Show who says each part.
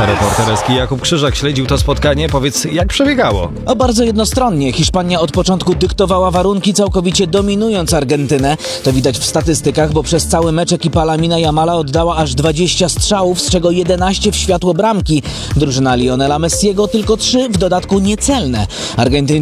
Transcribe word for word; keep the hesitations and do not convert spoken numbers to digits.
Speaker 1: Reporter Eski Jakub Krzyżak śledził to spotkanie. Powiedz, jak przebiegało?
Speaker 2: O, bardzo jednostronnie. Hiszpania od początku dyktowała warunki, całkowicie dominując Argentynę. To widać w statystykach, bo przez cały mecz ekipa Lamina Jamala oddała aż dwadzieścia strzałów, z czego jedenaście w światło bramki. Drużyna Lionela Messiego tylko trzy, w dodatku niecelne. Argentyńczycy